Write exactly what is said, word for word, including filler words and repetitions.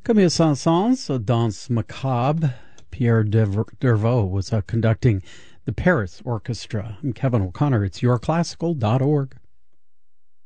Camille Saint-Saëns, a Danse Macabre. Pierre Dever- Dervaux was uh, conducting the Paris Orchestra. I'm Kevin O'Connor. It's your classical dot org.